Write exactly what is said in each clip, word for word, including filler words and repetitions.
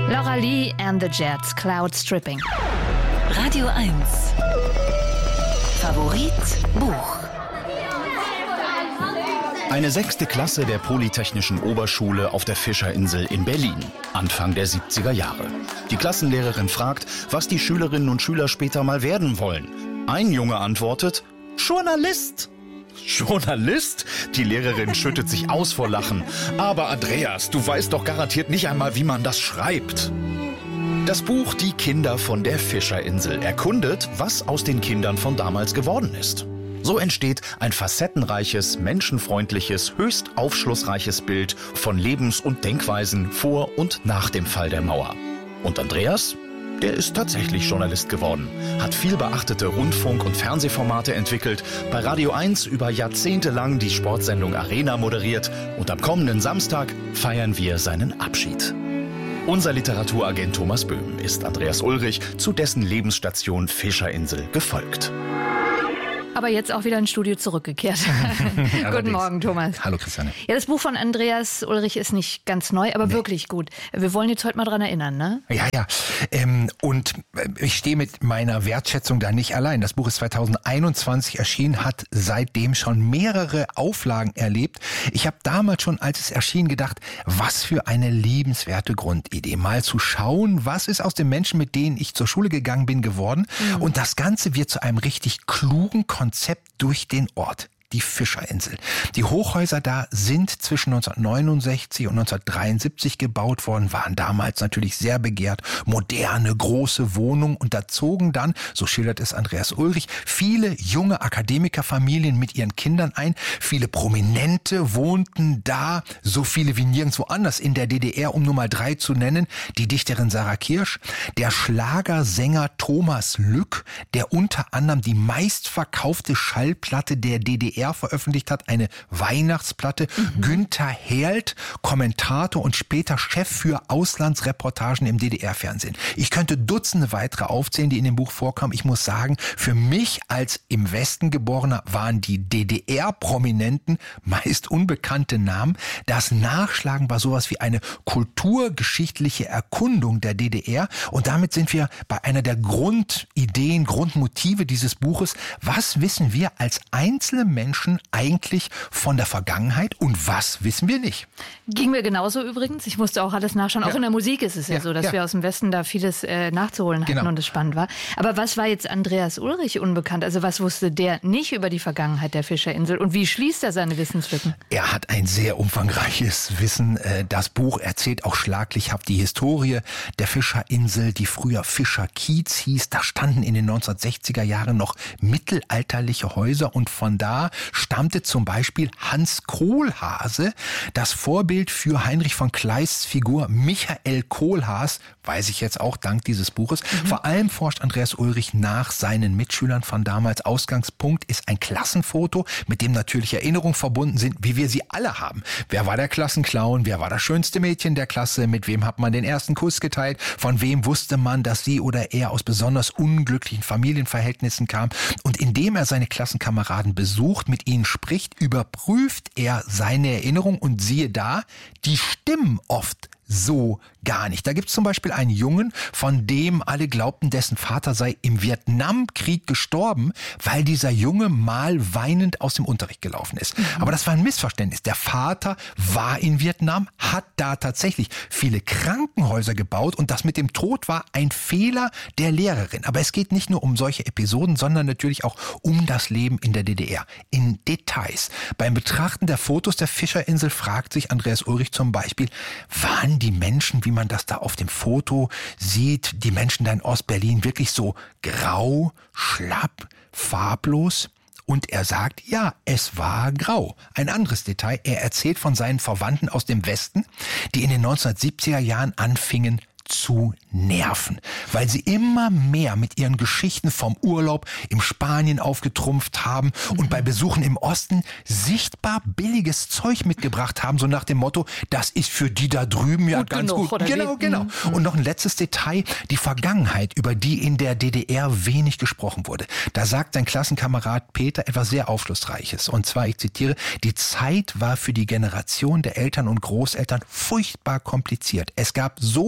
Laura Lee and the Jets, Cloud Stripping. Radio eins. Favorit Buch. Eine sechste Klasse der Polytechnischen Oberschule auf der Fischerinsel in Berlin, Anfang der siebziger Jahre. Die Klassenlehrerin fragt, was die Schülerinnen und Schüler später mal werden wollen. Ein Junge antwortet, Journalist. Journalist? Die Lehrerin schüttet sich aus vor Lachen. Aber Andreas, du weißt doch garantiert nicht einmal, wie man das schreibt. Das Buch Die Kinder von der Fischerinsel erkundet, was aus den Kindern von damals geworden ist. So entsteht ein facettenreiches, menschenfreundliches, höchst aufschlussreiches Bild von Lebens- und Denkweisen vor und nach dem Fall der Mauer. Und Andreas? Der ist tatsächlich Journalist geworden, hat viel beachtete Rundfunk- und Fernsehformate entwickelt, bei Radio eins über Jahrzehnte lang die Sportsendung Arena moderiert und am kommenden Samstag feiern wir seinen Abschied. Unser Literaturagent Thomas Böhm ist Andreas Ulrich zu dessen Lebensstation Fischerinsel gefolgt. Aber jetzt auch wieder ins Studio zurückgekehrt. Guten Morgen, Thomas. Hallo, Christiane. Ja, das Buch von Andreas Ulrich ist nicht ganz neu, aber nee. wirklich gut. Wir wollen jetzt heute mal dran erinnern, ne? Ja, ja. Ähm, und ich stehe mit meiner Wertschätzung da nicht allein. Das Buch ist zweitausendeinundzwanzig erschienen, hat seitdem schon mehrere Auflagen erlebt. Ich habe damals schon, als es erschien, gedacht, was für eine liebenswerte Grundidee. Mal zu schauen, was ist aus den Menschen, mit denen ich zur Schule gegangen bin, geworden. Mhm. Und das Ganze wird zu einem richtig klugen Konzept durch den Ort. Die Fischerinsel. Die Hochhäuser da sind zwischen neunzehnhundertneunundsechzig und neunzehnhundertdreiundsiebzig gebaut worden, waren damals natürlich sehr begehrt. Moderne, große Wohnungen und da zogen dann, so schildert es Andreas Ulrich, viele junge Akademikerfamilien mit ihren Kindern ein. Viele Prominente wohnten da, so viele wie nirgendwo anders in der D D R, um nur mal drei zu nennen. Die Dichterin Sarah Kirsch, der Schlagersänger Thomas Lück, der unter anderem die meistverkaufte Schallplatte der D D R veröffentlicht hat, eine Weihnachtsplatte. Mhm. Günther Herlt, Kommentator und später Chef für Auslandsreportagen im D D R-Fernsehen. Ich könnte Dutzende weitere aufzählen, die in dem Buch vorkommen. Ich muss sagen, für mich als im Westen Geborener waren die D D R-Prominenten meist unbekannte Namen. Das Nachschlagen war sowas wie eine kulturgeschichtliche Erkundung der D D R. Und damit sind wir bei einer der Grundideen, Grundmotive dieses Buches. Was wissen wir als einzelne Menschen Menschen eigentlich von der Vergangenheit und was wissen wir nicht? Ging mir genauso übrigens. Ich musste auch alles nachschauen. Ja. Auch in der Musik ist es ja, ja so, dass ja. wir aus dem Westen da vieles äh, nachzuholen hatten genau. und es spannend war. Aber was war jetzt Andreas Ulrich unbekannt? Also was wusste der nicht über die Vergangenheit der Fischerinsel und wie schließt er seine Wissenslücken? Er hat ein sehr umfangreiches Wissen. Das Buch erzählt auch schlaglichhaft die Historie der Fischerinsel, die früher Fischerkiez hieß. Da standen in den neunzehnhundertsechziger Jahren noch mittelalterliche Häuser und von da stammte zum Beispiel Hans Kohlhase, das Vorbild für Heinrich von Kleists Figur Michael Kohlhaas, weiß ich jetzt auch dank dieses Buches. Mhm. Vor allem forscht Andreas Ulrich nach seinen Mitschülern von damals. Ausgangspunkt ist ein Klassenfoto, mit dem natürlich Erinnerungen verbunden sind, wie wir sie alle haben. Wer war der Klassenclown? Wer war das schönste Mädchen der Klasse? Mit wem hat man den ersten Kuss geteilt? Von wem wusste man, dass sie oder er aus besonders unglücklichen Familienverhältnissen kam? Und indem er seine Klassenkameraden besucht, mit ihnen spricht, überprüft er seine Erinnerung und siehe da, die stimmen oft so gar nicht. Da gibt es zum Beispiel einen Jungen, von dem alle glaubten, dessen Vater sei im Vietnamkrieg gestorben, weil dieser Junge mal weinend aus dem Unterricht gelaufen ist. Mhm. Aber das war ein Missverständnis. Der Vater war in Vietnam, hat da tatsächlich viele Krankenhäuser gebaut und das mit dem Tod war ein Fehler der Lehrerin. Aber es geht nicht nur um solche Episoden, sondern natürlich auch um das Leben in der D D R. In Details. Beim Betrachten der Fotos der Fischerinsel fragt sich Andreas Ulrich zum Beispiel, waren die Menschen, wie man das da auf dem Foto sieht, die Menschen da in Ostberlin wirklich so grau, schlapp, farblos? Und er sagt, ja, es war grau. Ein anderes Detail, er erzählt von seinen Verwandten aus dem Westen, die in den neunzehnhundertsiebziger Jahren anfingen zu nerven, weil sie immer mehr mit ihren Geschichten vom Urlaub in Spanien aufgetrumpft haben und mhm. bei Besuchen im Osten sichtbar billiges Zeug mitgebracht haben, so nach dem Motto, das ist für die da drüben ja gut ganz genug, gut. Oder genau, wie? genau. Mhm. Und noch ein letztes Detail, die Vergangenheit, über die in der D D R wenig gesprochen wurde. Da sagt sein Klassenkamerad Peter etwas sehr Aufschlussreiches. Und zwar, ich zitiere, die Zeit war für die Generation der Eltern und Großeltern furchtbar kompliziert. Es gab so viel zu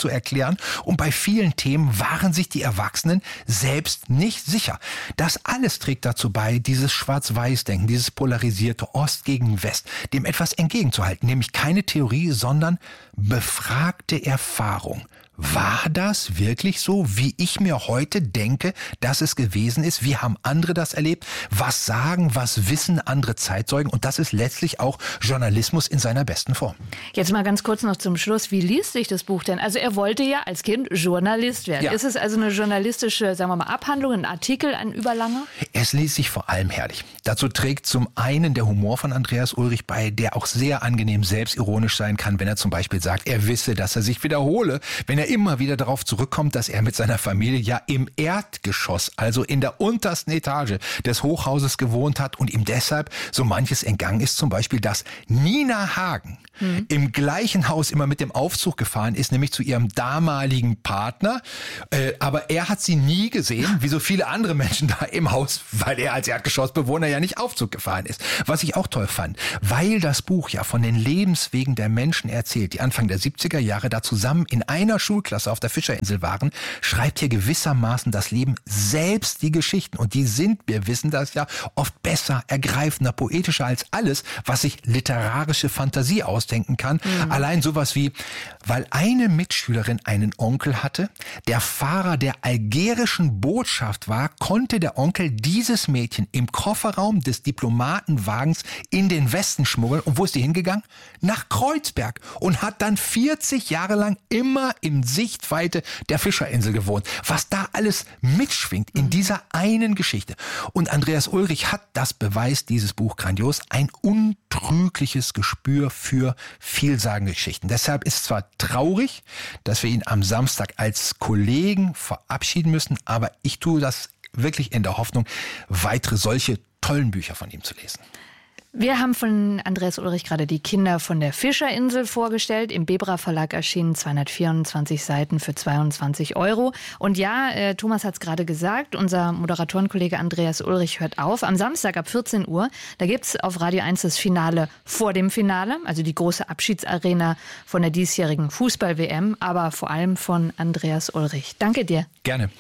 zu erklären und bei vielen Themen waren sich die Erwachsenen selbst nicht sicher. Das alles trägt dazu bei, dieses Schwarz-Weiß-Denken, dieses polarisierte Ost gegen West, dem etwas entgegenzuhalten, nämlich keine Theorie, sondern befragte Erfahrung. War das wirklich so, wie ich mir heute denke, dass es gewesen ist? Wie haben andere das erlebt? Was sagen, was wissen andere Zeitzeugen? Und das ist letztlich auch Journalismus in seiner besten Form. Jetzt mal ganz kurz noch zum Schluss. Wie liest sich das Buch denn? Also er wollte ja als Kind Journalist werden. Ja. Ist es also eine journalistische, sagen wir mal, Abhandlung, ein Artikel, ein überlanger? Es liest sich vor allem herrlich. Dazu trägt zum einen der Humor von Andreas Ulrich bei, der auch sehr angenehm selbstironisch sein kann, wenn er zum Beispiel sagt, er wisse, dass er sich wiederhole, wenn er immer wieder darauf zurückkommt, dass er mit seiner Familie ja im Erdgeschoss, also in der untersten Etage des Hochhauses gewohnt hat und ihm deshalb so manches entgangen ist. Zum Beispiel, dass Nina Hagen mhm. im gleichen Haus immer mit dem Aufzug gefahren ist, nämlich zu ihrem damaligen Partner. Äh, aber er hat sie nie gesehen, wie so viele andere Menschen da im Haus, weil er als Erdgeschossbewohner ja nicht Aufzug gefahren ist. Was ich auch toll fand, weil das Buch ja von den Lebenswegen der Menschen erzählt, die Anfang der siebziger Jahre da zusammen in einer Schulklasse auf der Fischerinsel waren, schreibt hier gewissermaßen das Leben selbst die Geschichten. Und die sind, wir wissen das ja, oft besser, ergreifender, poetischer als alles, was sich literarische Fantasie ausdenken kann. Mhm. Allein sowas wie, weil eine Mitschülerin einen Onkel hatte, der Fahrer der algerischen Botschaft war, konnte der Onkel dieses Mädchen im Kofferraum des Diplomatenwagens in den Westen schmuggeln. Und wo ist die hingegangen? Nach Kreuzberg. Und hat dann vierzig Jahre lang immer in Sichtweite der Fischerinsel gewohnt. Was da alles mitschwingt in dieser einen Geschichte. Und Andreas Ulrich hat, das beweist dieses Buch grandios, ein untrügliches Gespür für vielsagende Geschichten. Deshalb ist es zwar traurig, dass wir ihn am Samstag als Kollegen verabschieden müssen, aber ich tue das wirklich in der Hoffnung, weitere solche tollen Bücher von ihm zu lesen. Wir haben von Andreas Ulrich gerade die Kinder von der Fischerinsel vorgestellt. Im Bebra Verlag erschienen zweihundertvierundzwanzig Seiten für zweiundzwanzig Euro. Und ja, äh, Thomas hat es gerade gesagt, unser Moderatorenkollege Andreas Ulrich hört auf. Am Samstag ab vierzehn Uhr, da gibt es auf Radio eins das Finale vor dem Finale, also die große Abschiedsarena von der diesjährigen Fußball-W M, aber vor allem von Andreas Ulrich. Danke dir. Gerne.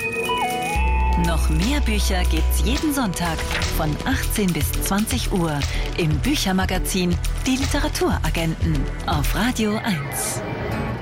Noch mehr Bücher gibt's jeden Sonntag von achtzehn bis zwanzig Uhr im Büchermagazin Die Literaturagenten auf Radio eins.